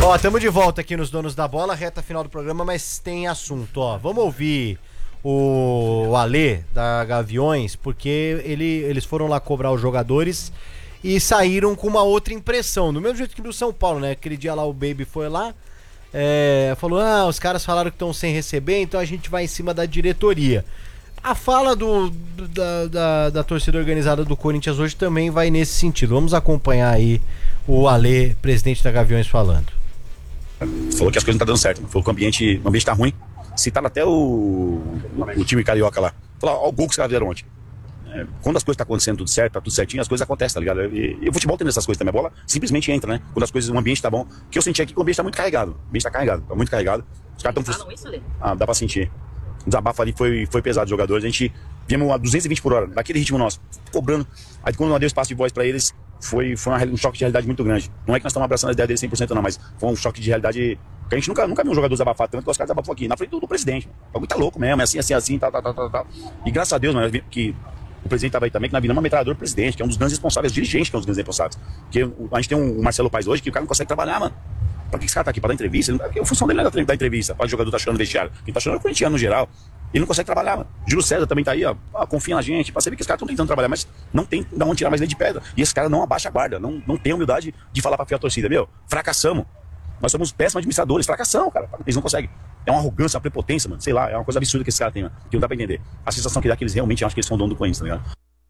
Ó, estamos de volta aqui nos Donos da Bola, reta final do programa, mas tem assunto, ó. Vamos ouvir o Alê da Gaviões, porque eles foram lá cobrar os jogadores e saíram com uma outra impressão, do mesmo jeito que no São Paulo, né? Aquele dia lá o Baby foi lá, falou, os caras falaram que estão sem receber, então a gente vai em cima da diretoria. A fala da torcida organizada do Corinthians hoje também vai nesse sentido. Vamos acompanhar aí o Alê, presidente da Gaviões, falando. Falou que as coisas não estão dando certo, falou que o ambiente tá ruim. Citaram até o time carioca lá. Falou, ó, o gol que os caras fizeram ontem. Quando as coisas estão acontecendo tudo certo, tá tudo certinho, as coisas acontecem, tá ligado? E o futebol tem essas coisas também. A bola simplesmente entra, né? Quando as coisas, o ambiente tá bom. O que eu senti aqui é que o ambiente tá muito carregado. O ambiente tá carregado, tá muito carregado. Os caras estão frustrados. Dá pra sentir. O desabafo ali foi pesado dos jogadores. A gente viemos a 220 por hora, daquele ritmo nosso, cobrando. Aí quando nós deu espaço de voz pra eles, foi um choque de realidade muito grande. Não é que nós estamos abraçando as ideias deles 100% não, mas foi um choque de realidade que a gente nunca viu um jogador desabafar tanto que os caras desabafou aqui, na frente do presidente. O bagulho tá louco mesmo, é assim, tal. E graças a Deus, mano, que o presidente tava aí também, que nós viramos uma metralhadora do presidente, que é um dos grandes responsáveis, dirigente que é um dos grandes responsáveis. Porque a gente tem um Marcelo Paes hoje, que o cara não consegue trabalhar, mano. Pra que esse cara tá aqui? Pra dar entrevista? A função dele não é dar entrevista, para o jogador tá chorando no vestiário. Quem tá chorando é o corintiano no geral. Ele não consegue trabalhar, mano. Júlio César também tá aí, ó. Confia na gente. Pra você ver que os caras estão tentando trabalhar, mas não tem de onde tirar mais leite de pedra. E esse cara não abaixa a guarda, não tem humildade de falar pra fiel torcida. Meu, fracassamos. Nós somos péssimos administradores, fracassamos, cara. Eles não conseguem. É uma arrogância, uma prepotência, mano. Sei lá, é uma coisa absurda que esse cara tem, mano. Que não dá pra entender. A sensação que dá que eles realmente acham que eles são dono do Corinthians, tá ligado?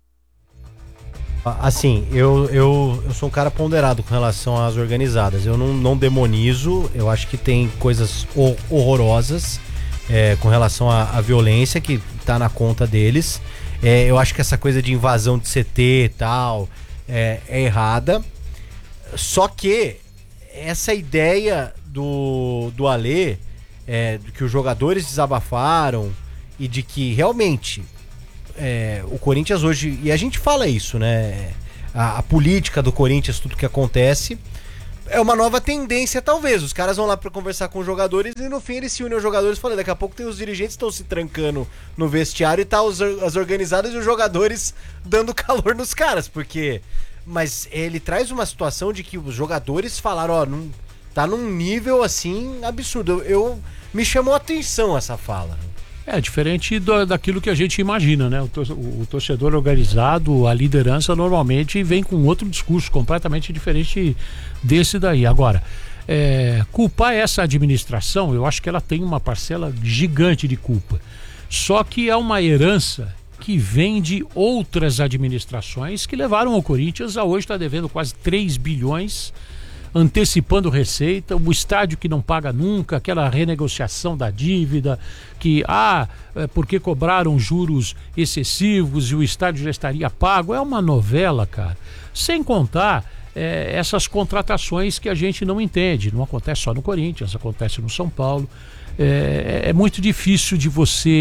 Assim, eu sou um cara ponderado com relação às organizadas. Eu não demonizo, eu acho que tem coisas horrorosas com relação à violência que tá na conta deles. Eu acho que essa coisa de invasão de CT e tal é errada. Só que essa ideia do Alê, que os jogadores desabafaram e de que realmente o Corinthians hoje, e a gente fala isso, né? A política do Corinthians, tudo que acontece, é uma nova tendência, talvez. Os caras vão lá pra conversar com os jogadores e no fim eles se unem aos jogadores e falam, daqui a pouco tem os dirigentes que estão se trancando no vestiário e tá as organizadas e os jogadores dando calor nos caras, porque... Mas ele traz uma situação de que os jogadores falaram, ó, tá num nível assim absurdo. Me chamou a atenção essa fala. Diferente daquilo que a gente imagina, né? O torcedor organizado, a liderança normalmente vem com outro discurso completamente diferente desse daí. Agora, culpar essa administração, eu acho que ela tem uma parcela gigante de culpa. Só que é uma herança que vem de outras administrações que levaram o Corinthians a hoje estar devendo quase 3 bilhões, antecipando receita, o estádio que não paga nunca, aquela renegociação da dívida, que porque cobraram juros excessivos e o estádio já estaria pago. É uma novela, cara. Sem contar essas contratações que a gente não entende. Não acontece só no Corinthians, acontece no São Paulo. É muito difícil de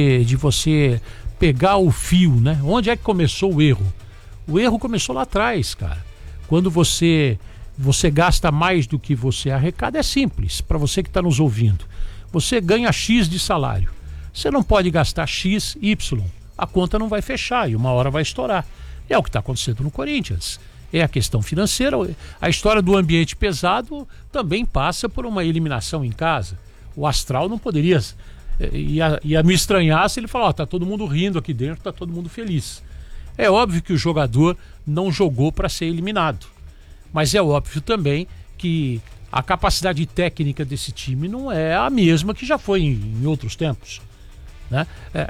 você pegar o fio, né? Onde é que começou o erro? O erro começou lá atrás, cara. Quando você gasta mais do que você arrecada, é simples, para você que está nos ouvindo. Você ganha X de salário. Você não pode gastar X, Y. A conta não vai fechar e uma hora vai estourar. É o que está acontecendo no Corinthians. É a questão financeira. A história do ambiente pesado também passa por uma eliminação em casa. O Astral não poderia... Ia me estranhar se ele falar, tá todo mundo rindo aqui dentro, tá todo mundo feliz. É óbvio que o jogador não jogou para ser eliminado. Mas é óbvio também que a capacidade técnica desse time não é a mesma que já foi em outros tempos, né?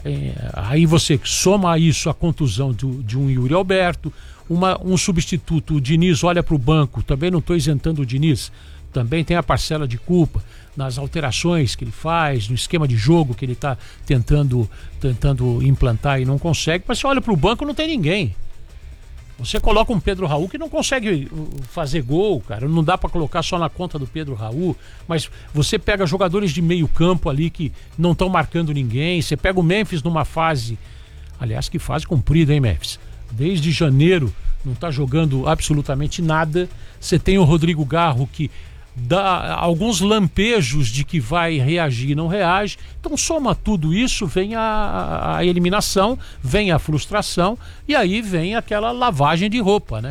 Aí você soma a isso a contusão de um Yuri Alberto, um substituto, o Diniz olha para o banco, também não estou isentando o Diniz, também tem a parcela de culpa nas alterações que ele faz, no esquema de jogo que ele está tentando implantar e não consegue. Mas você olha para o banco, não tem ninguém. Você coloca um Pedro Raul que não consegue fazer gol, cara. Não dá para colocar só na conta do Pedro Raul. Mas você pega jogadores de meio campo ali que não estão marcando ninguém. Você pega o Memphis numa fase... Aliás, que fase comprida, hein, Memphis? Desde janeiro não está jogando absolutamente nada. Você tem o Rodrigo Garro que dá alguns lampejos de que vai reagir e não reage. Então soma tudo isso, vem a eliminação, vem a frustração e aí vem aquela lavagem de roupa, né?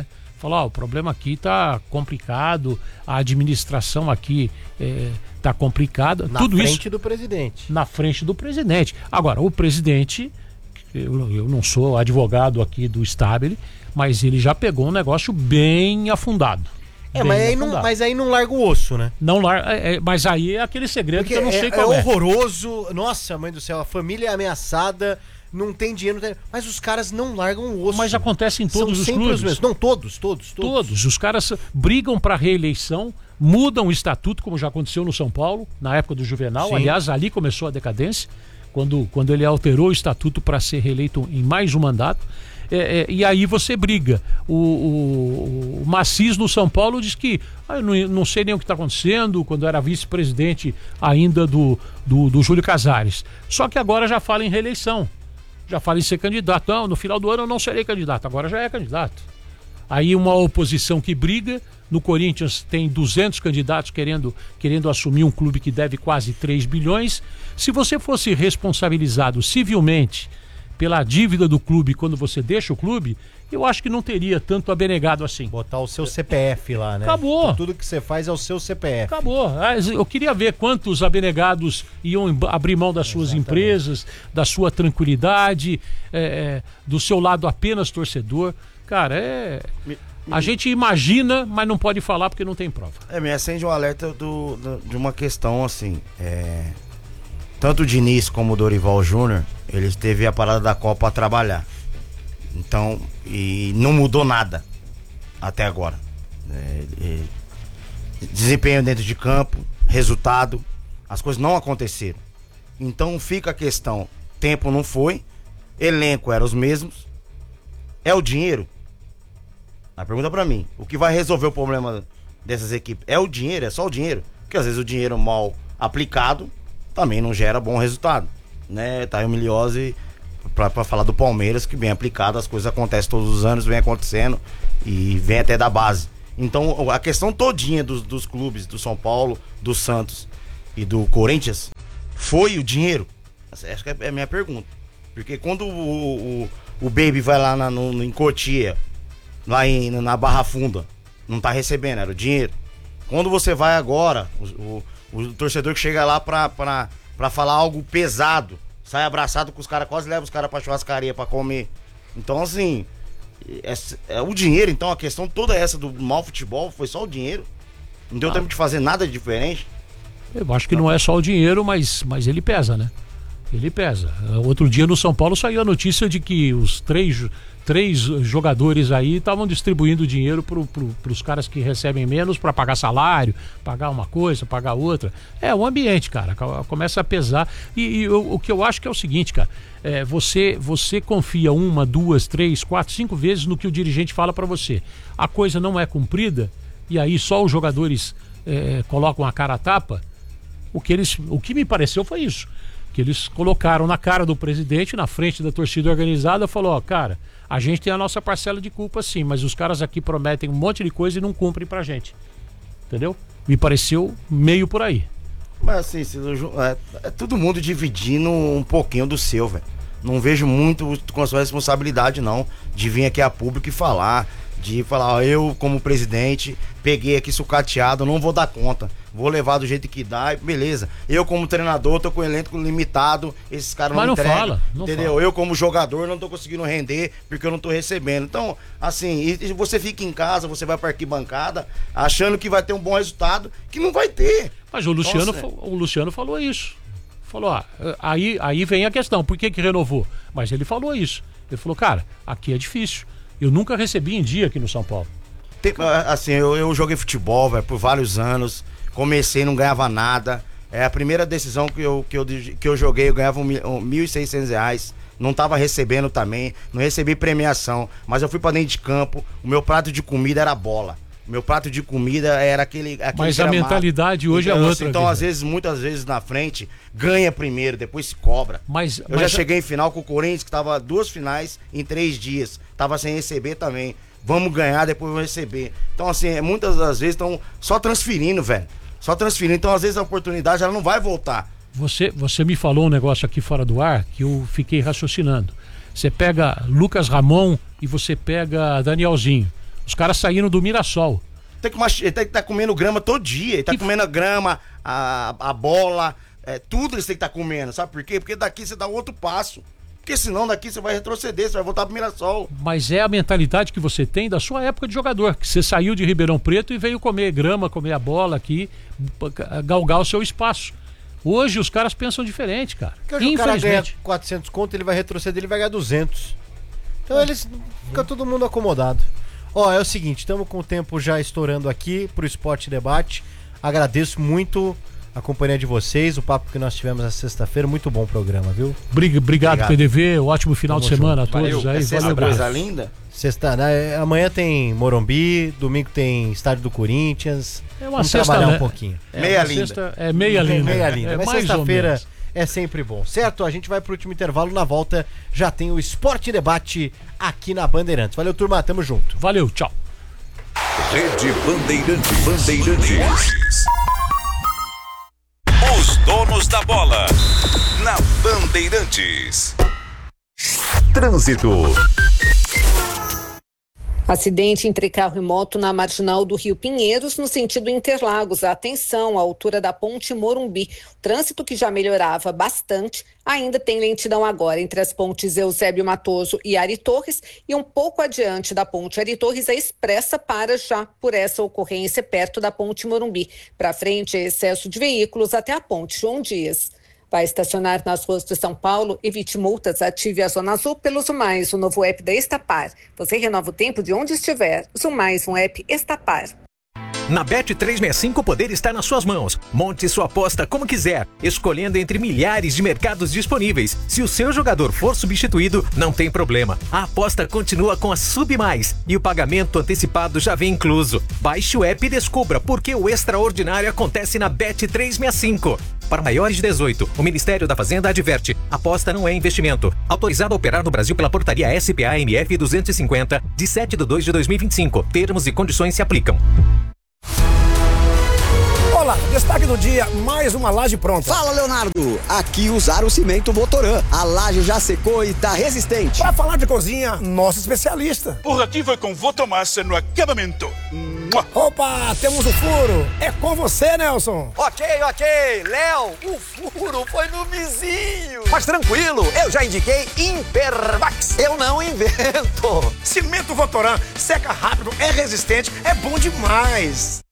Falou, o problema aqui tá complicado, a administração aqui tá complicada. Na tudo frente isso do presidente. na frente do presidente. Agora, o presidente, eu não sou advogado aqui do Stabile, mas ele já pegou um negócio bem afundado. Mas aí não larga o osso, né? Não larga, mas aí é aquele segredo Porque que eu não sei qual é é. horroroso. Nossa, mãe do céu, a família é ameaçada, não tem dinheiro, mas os caras não largam o osso. Mas acontece em todos os sempre clubes. os mesmos. Não, todos. Todos. Os caras brigam para reeleição, mudam o estatuto, como já aconteceu no São Paulo, na época do Juvenal. Sim. Aliás, ali começou a decadência, quando ele alterou o estatuto para ser reeleito em mais um mandato. E aí você briga. O Macis no São Paulo diz que eu não sei nem o que está acontecendo, quando era vice-presidente ainda do Júlio Casares. Só que agora já fala em reeleição. Já fala em ser candidato. Não, no final do ano eu não serei candidato. Agora já é candidato. Aí uma oposição que briga. No Corinthians tem 200 candidatos querendo assumir um clube que deve quase 3 bilhões. Se você fosse responsabilizado civilmente pela dívida do clube quando você deixa o clube, eu acho que não teria tanto abnegado assim. Botar o seu CPF lá, né? Acabou. Então, tudo que você faz é o seu CPF. Acabou. Eu queria ver quantos abnegados iam abrir mão das suas empresas, da sua tranquilidade, do seu lado apenas torcedor. Cara, a gente imagina, mas não pode falar porque não tem prova. Me acende um alerta de uma questão assim. Tanto o Diniz como o Dorival Júnior, eles teve a parada da Copa a trabalhar. Então, e não mudou nada até agora. Desempenho dentro de campo, resultado, as coisas não aconteceram. Então fica a questão, tempo não foi, elenco eram os mesmos, é o dinheiro? A pergunta pra mim, o que vai resolver o problema dessas equipes? É o dinheiro, é só o dinheiro? Porque às vezes o dinheiro mal aplicado também não gera bom resultado, né? Tá aí o Miliose pra falar do Palmeiras, que bem aplicado, as coisas acontecem todos os anos, vem acontecendo e vem até da base. Então a questão todinha dos clubes, do São Paulo, do Santos e do Corinthians, foi o dinheiro? Acho que é a minha pergunta. Porque quando o Baby vai lá em Cotia, lá na Barra Funda, não tá recebendo, era o dinheiro. Quando você vai agora, o torcedor que chega lá pra falar algo pesado, sai abraçado com os caras, quase leva os caras pra churrascaria pra comer. Então, assim, o dinheiro, então, a questão toda essa do mau futebol foi só o dinheiro. Não deu tempo de fazer nada de diferente. Eu acho que não é só o dinheiro, mas ele pesa, né? Ele pesa. Outro dia no São Paulo saiu a notícia de que os três jogadores aí estavam distribuindo dinheiro para os caras que recebem menos para pagar salário, pagar uma coisa, pagar outra. É o ambiente, cara, começa a pesar. O que eu acho que é o seguinte, cara, você confia 1, 2, 3, 4, 5 vezes no que o dirigente fala para você. A coisa não é cumprida e aí só os jogadores colocam a cara a tapa. O que me pareceu foi isso, que eles colocaram na cara do presidente, na frente da torcida organizada, falou, cara, a gente tem a nossa parcela de culpa sim, mas os caras aqui prometem um monte de coisa e não cumprem pra gente. Entendeu? Me pareceu meio por aí. Mas assim, é todo mundo dividindo um pouquinho do seu, velho. Não vejo muito com a sua responsabilidade, não, de vir aqui a público e falar, eu como presidente, peguei aqui sucateado, não vou dar conta, vou levar do jeito que dá, beleza. Eu como treinador, tô com o elenco limitado, esses caras não entregam, entendeu? Fala. Eu como jogador não tô conseguindo render porque eu não tô recebendo. Então, assim, e você fica em casa, você vai pra arquibancada, achando que vai ter um bom resultado, que não vai ter. Mas o Luciano falou isso. Falou, aí vem a questão, por que renovou? Mas ele falou isso. Ele falou, cara, aqui é difícil. Eu nunca recebi em dia aqui no São Paulo. Assim, eu joguei futebol, velho, por vários anos. Comecei, não ganhava nada. A primeira decisão que eu joguei, eu ganhava R$1.600. Não tava recebendo também, não recebi premiação. Mas eu fui pra dentro de campo, o meu prato de comida era bola. Meu prato de comida era aquele mas gramado. A mentalidade hoje então, é outra. Então, muitas vezes na frente, ganha primeiro, depois se cobra. Eu já cheguei em final com o Corinthians, que tava 2 finais em 3 dias. Tava sem receber também. Vamos ganhar, depois vamos receber. Então, assim, muitas das vezes estão só transferindo, velho. Só transferindo. Então, às vezes, a oportunidade ela não vai voltar. Você me falou um negócio aqui fora do ar que eu fiquei raciocinando. Você pega Lucas Ramon e você pega Danielzinho. Os caras saíram do Mirassol. Ele tem que estar comendo grama todo dia. Ele tá comendo a grama, a bola, tudo eles têm que estar comendo. Sabe por quê? Porque daqui você dá outro passo. Porque senão daqui você vai retroceder, você vai voltar pro Mirassol. Mas é a mentalidade que você tem da sua época de jogador, que você saiu de Ribeirão Preto e veio comer grama, comer a bola aqui, galgar o seu espaço. Hoje os caras pensam diferente, cara. Porque hoje o cara ganha 400 conto, ele vai retroceder, ele vai ganhar 200. Então eles fica todo mundo acomodado. Ó, é o seguinte, estamos com o tempo já estourando aqui pro Esporte Debate. Agradeço muito a companhia de vocês, o papo que nós tivemos na sexta-feira, muito bom programa, viu? Obrigado, PDV, ótimo final de semana a todos. Valeu. Aí. Valeu, coisa linda. Sexta, né? Amanhã tem Morumbi, domingo tem Estádio do Corinthians. É uma Vamos sexta, trabalhar né? um pouquinho. Meia linda. Meia linda. Meia linda. Mas mais sexta-feira é sempre bom, certo? A gente vai pro último intervalo, na volta já tem o Esporte Debate aqui na Bandeirantes. Valeu, turma, tamo junto. Valeu, tchau. Rede Bandeirantes. Os donos da bola. Na Bandeirantes. Trânsito. Acidente entre carro e moto na marginal do Rio Pinheiros, no sentido Interlagos. Atenção, à altura da ponte Morumbi. O trânsito, que já melhorava bastante, ainda tem lentidão agora entre as pontes Eusébio Matoso e Ari Torres, e um pouco adiante da ponte Ari Torres, a expressa para já por essa ocorrência perto da ponte Morumbi. Para frente, excesso de veículos até a ponte João Dias. Vai estacionar nas ruas de São Paulo? Evite multas, ative a Zona Azul pelo Zumais, o novo app da Estapar. Você renova o tempo de onde estiver. Zumais, um app Estapar. Na Bet365 o poder está nas suas mãos. Monte sua aposta como quiser, escolhendo entre milhares de mercados disponíveis. Se o seu jogador for substituído, não tem problema. A aposta continua com a Submais e o pagamento antecipado já vem incluso. Baixe o app e descubra por que o extraordinário acontece na Bet365. Para maiores de 18, o Ministério da Fazenda adverte: aposta não é investimento. Autorizado a operar no Brasil pela portaria SPA-MF 250, de 7/2/2025. Termos e condições se aplicam. Olá, destaque do dia, mais uma laje pronta. Fala, Leonardo, aqui usaram o cimento Votoran. A laje já secou e tá resistente. Para falar de cozinha, nosso especialista. Por aqui foi com Votomassa no acabamento. Opa, temos um furo. É com você, Nelson. Ok. Léo, o furo foi no vizinho. Mas tranquilo, eu já indiquei Impervax. Eu não invento. Cimento Votoran seca rápido, é resistente, é bom demais.